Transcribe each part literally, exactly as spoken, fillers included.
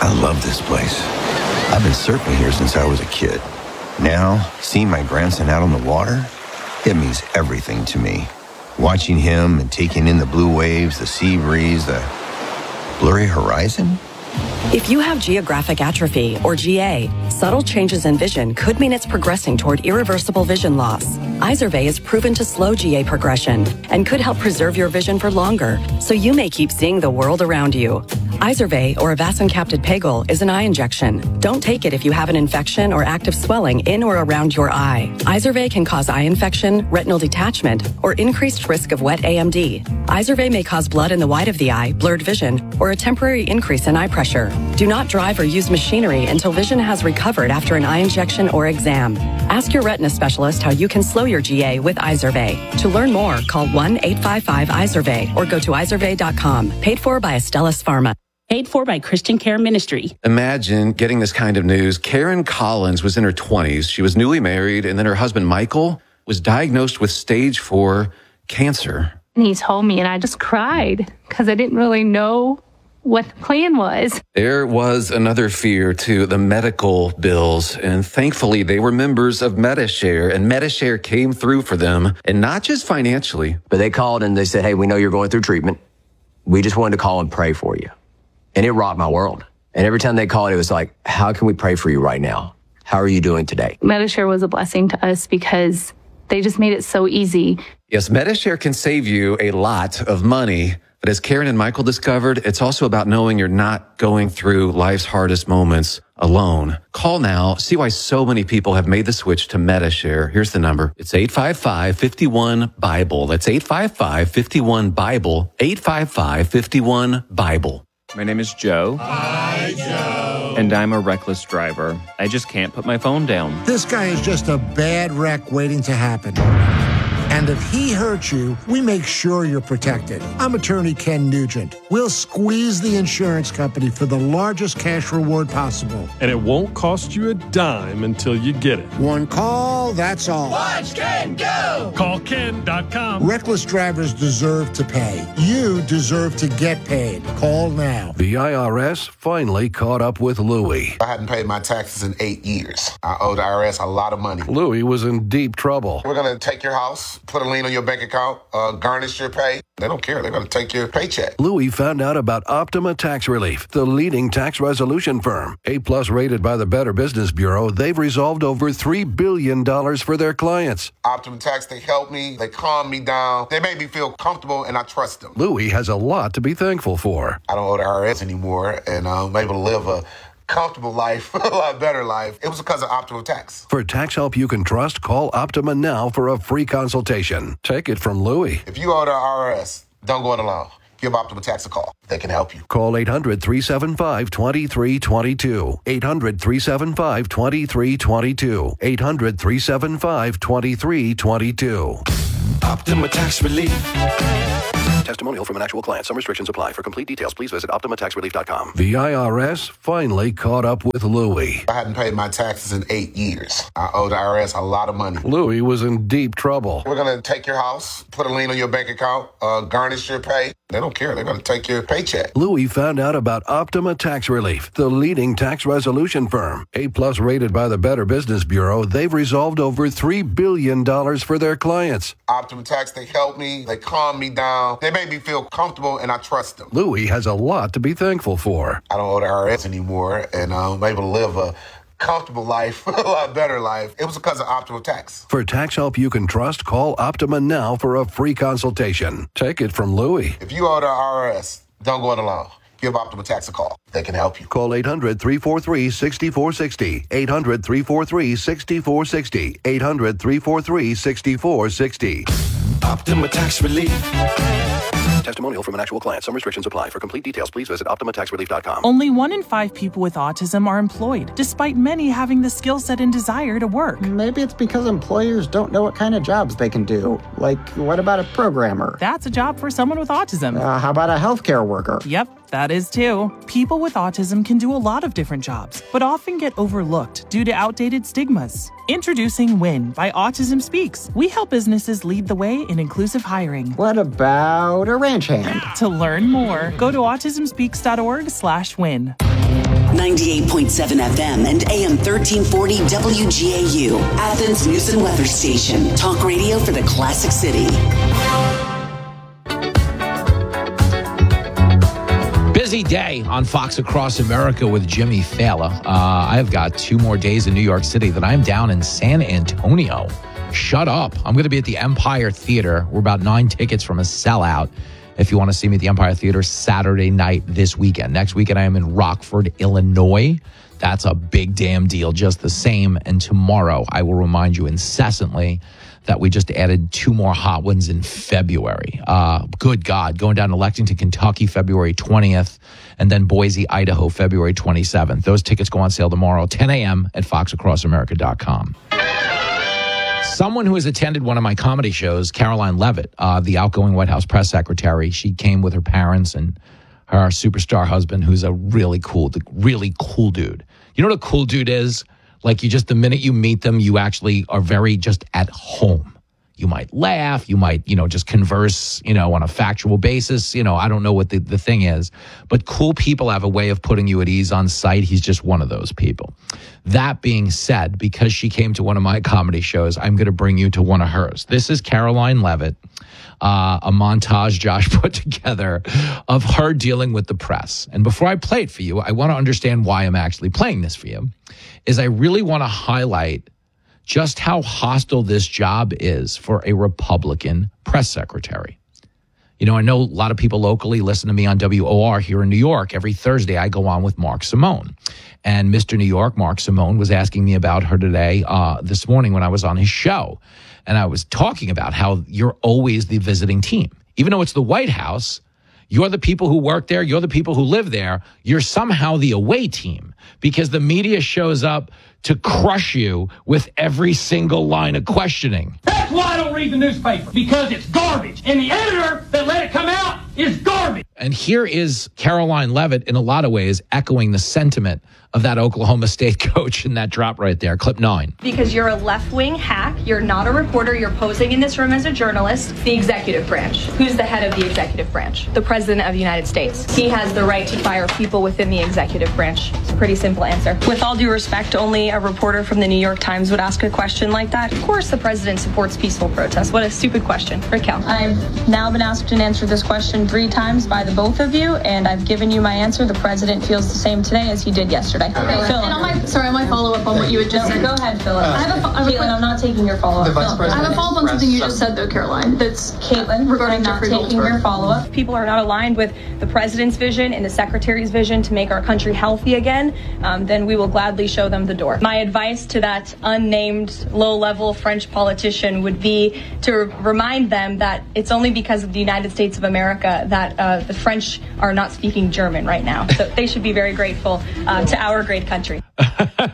I love this place. I've been surfing here since I was a kid. Now, seeing my grandson out on the water, it means everything to me. Watching him and taking in the blue waves, the sea breeze, the blurry horizon. If you have geographic atrophy, or G A, subtle changes in vision could mean it's progressing toward irreversible vision loss. Izervay is proven to slow G A progression and could help preserve your vision for longer, so you may keep seeing the world around you. Izervay, or avacincaptad pegol, is an eye injection. Don't take it if you have an infection or active swelling in or around your eye. Izervay can cause eye infection, retinal detachment, or increased risk of wet A M D. Izervay may cause blood in the white of the eye, blurred vision, or a temporary increase in eye pressure. Do not drive or use machinery until vision has recovered after an eye injection or exam. Ask your retina specialist how you can slow your G A with Izervay. To learn more, call one eight five five Izervay or go to izervay dot com. Paid for by Astellas Pharma. Paid for by Christian Care Ministry. Imagine getting this kind of news. Karen Collins was in her twenties. She was newly married, and then her husband, Michael, was diagnosed with stage four cancer. And he told me, and I just cried because I didn't really know what the plan was. There was another fear to the medical bills, and thankfully they were members of Medi-Share, and Medi-Share came through for them, and not just financially. But they called and they said, hey, we know you're going through treatment. We just wanted to call and pray for you. And it rocked my world. And every time they called, it was like, how can we pray for you right now? How are you doing today? Medi-Share was a blessing to us because they just made it so easy. Yes, Medi-Share can save you a lot of money. But as Karen and Michael discovered, it's also about knowing you're not going through life's hardest moments alone. Call now. See why so many people have made the switch to Medi-Share. Here's the number. It's eight five five, five one, BIBLE. That's eight five five, five one, BIBLE. eight five five, five one, BIBLE. My name is Joe. Hi, Joe. And I'm a reckless driver. I just can't put my phone down. This guy is just a bad wreck waiting to happen. And if he hurts you, we make sure you're protected. I'm attorney Ken Nugent. We'll squeeze the insurance company for the largest cash reward possible. And it won't cost you a dime until you get it. One call, that's all. Watch Ken go! Call Ken dot com. Reckless drivers deserve to pay. You deserve to get paid. Call now. The I R S finally caught up with Louie. I hadn't paid my taxes in eight years. I owed the I R S a lot of money. Louie was in deep trouble. We're going to take your house, put a lien on your bank account, uh, garnish your pay. They don't care. They're going to take your paycheck. Louie found out about Optima Tax Relief, the leading tax resolution firm. A-plus rated by the Better Business Bureau, they've resolved over three billion dollars for their clients. Optima Tax, they help me. They calm me down. They make me feel comfortable, and I trust them. Louie has a lot to be thankful for. I don't owe the I R S anymore, and I'm able to live a comfortable life, a lot better life. It was because of Optima Tax. For tax help you can trust, call Optima now for a free consultation. Take it from Louie. If you owe the I R S, don't go it alone. Give Optima Tax a call. They can help you. Call eight hundred, three seven five, two three two two. eight hundred, three seven five, two three two two. eight hundred, three seven five, two three two two. Optima Tax Relief. Testimonial from an actual client. Some restrictions apply. For complete details, please visit optima tax relief dot com. The I R S finally caught up with Louie. I hadn't paid my taxes in eight years. I owed the I R S a lot of money. Louie was in deep trouble. We're going to take your house, put a lien on your bank account, uh, garnish your pay. They don't care. They're going to take your paycheck. Louie found out about Optima Tax Relief, the leading tax resolution firm. A-plus rated by the Better Business Bureau, they've resolved over three billion dollars for their clients. Optima Tax, they help me. They calm me down. They make me feel comfortable, and I trust them. Louie has a lot to be thankful for. I don't owe the I R S anymore, and I'm able to live a comfortable life, a lot better life. It was because of Optima Tax. For tax help you can trust, call Optima now for a free consultation. Take it from Louie. If you owe the I R S, don't go it alone. Give Optima Tax a call. They can help you. Call eight hundred, three four three, six four six zero. eight hundred, three four three, six four six zero. eight hundred, three four three, six four six zero. Optima Tax Relief. Testimonial from an actual client. Some restrictions apply. For complete details, please visit optima tax relief dot com. Only one in five people with autism are employed, despite many having the skill set and desire to work. Maybe it's because employers don't know what kind of jobs they can do. Like, what about a programmer? That's a job for someone with autism. Uh, how about a healthcare worker? Yep, that is too. People with autism can do a lot of different jobs, but often get overlooked due to outdated stigmas. Introducing WIN by Autism Speaks. We help businesses lead the way in inclusive hiring. What about a ranch ranch hand. To learn more, go to autismspeaks.org slash win. ninety-eight point seven F M and A M thirteen forty W G A U, Athens News and Weather Station. Talk radio for the classic city. Busy day on Fox Across America with Jimmy Fallon. Uh, I've got two more days in New York City that I'm down in San Antonio. Shut up. I'm going to be at the Empire Theater. We're about nine tickets from a sellout. If you want to see me at the Empire Theater Saturday night this weekend. Next weekend, I am in Rockford, Illinois. That's a big damn deal just the same. And tomorrow, I will remind you incessantly that we just added two more hot ones in February. Uh, good God. Going down to Lexington, Kentucky, February twentieth. And then Boise, Idaho, February twenty-seventh. Those tickets go on sale tomorrow, ten a.m. at fox across america dot com. Someone who has attended one of my comedy shows, Caroline Levitt, uh, the outgoing White House press secretary, she came with her parents and her superstar husband, who's a really cool, really cool dude. You know what a cool dude is? Like, you just, the minute you meet them, you actually are very just at home. You might laugh, you might, you know, just converse, you know, on a factual basis. You know, I don't know what the, the thing is, but cool people have a way of putting you at ease on site. He's just one of those people. That being said, because she came to one of my comedy shows, I'm going to bring you to one of hers. This is Caroline Levitt, uh, a montage Josh put together of her dealing with the press. And before I play it for you, I want to understand why I'm actually playing this for you, is I really want to highlight just how hostile this job is for a Republican press secretary. You know, I know a lot of people locally listen to me on W O R here in New York. Every Thursday, I go on with Mark Simone. And Mister New York, Mark Simone, was asking me about her today, uh, this morning when I was on his show. And I was talking about how you're always the visiting team. Even though it's the White House, you're the people who work there, you're the people who live there, you're somehow the away team because the media shows up to crush you with every single line of questioning. That's why I don't read the newspaper, because it's garbage. And the editor that let it come out is garbage. And here is Caroline Levitt, in a lot of ways, echoing the sentiment of that Oklahoma State coach in that drop right there. Clip nine. Because you're a left-wing hack, you're not a reporter, you're posing in this room as a journalist. The executive branch. Who's the head of the executive branch? The President of the United States. He has the right to fire people within the executive branch. It's a pretty simple answer. With all due respect, only a reporter from the New York Times would ask a question like that. Of course the president supports peaceful protest. What a stupid question. Raquel. I've now been asked and answered this question three times by the both of you, and I've given you my answer. The president feels the same today as he did yesterday. Okay, Philip. And on my, sorry, on my follow-up on what you had just no, said. Go ahead, Philip. Uh, I have a, I have a Caitlin, I'm not taking your follow-up. I have a follow-up on something you just said, though, Caroline. That's Caitlin, regarding not Jeffrey taking Goldberg. Your follow-up. People are not aligned with the president's vision and the secretary's vision to make our country healthy again, um, then we will gladly show them the door. My advice to that unnamed, low-level French politician would be to remind them that it's only because of the United States of America that uh, the French are not speaking German right now. So they should be very grateful uh, to our great country. uh,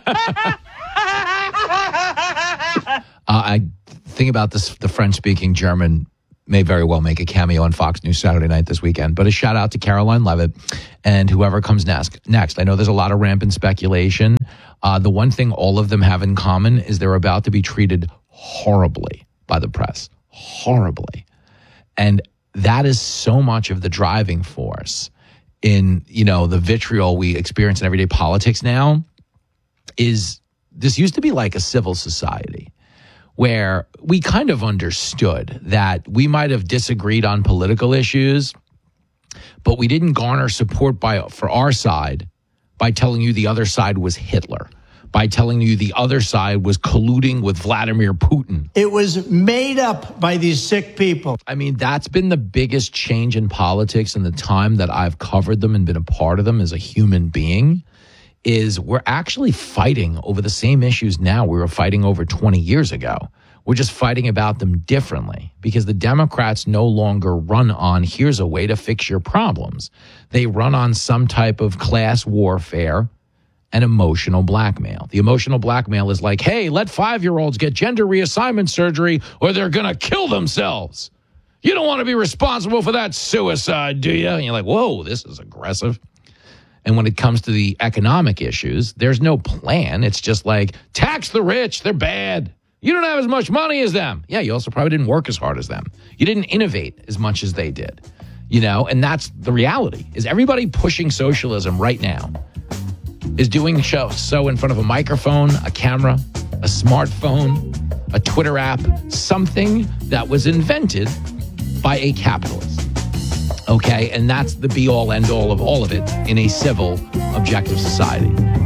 I think about this, the French-speaking German may very well make a cameo on Fox News Saturday night this weekend. But a shout out to Caroline Levitt and whoever comes next. Next, I know there's a lot of rampant speculation. Uh, the one thing all of them have in common is they're about to be treated horribly by the press. Horribly. And that is so much of the driving force in, you know, the vitriol we experience in everyday politics now. Is this used to be like a civil society where we kind of understood that we might have disagreed on political issues, but we didn't garner support by for our side by telling you the other side was Hitler, by telling you the other side was colluding with Vladimir Putin. It was made up by these sick people. I mean, that's been the biggest change in politics in the time that I've covered them and been a part of them as a human being, is we're actually fighting over the same issues now we were fighting over twenty years ago. We're just fighting about them differently because the Democrats no longer run on, here's a way to fix your problems. They run on some type of class warfare and emotional blackmail. The emotional blackmail is like, hey, let five-year-olds get gender reassignment surgery or they're going to kill themselves. You don't want to be responsible for that suicide, do you? And you're like, whoa, this is aggressive. And when it comes to the economic issues, there's no plan. It's just like, tax the rich, they're bad. You don't have as much money as them. Yeah, you also probably didn't work as hard as them. You didn't innovate as much as they did. You know, and that's the reality, is everybody pushing socialism right now is doing show so in front of a microphone, a camera, a smartphone, a Twitter app, something that was invented by a capitalist. Okay, and that's the be-all, end-all of all of it in a civil, objective society.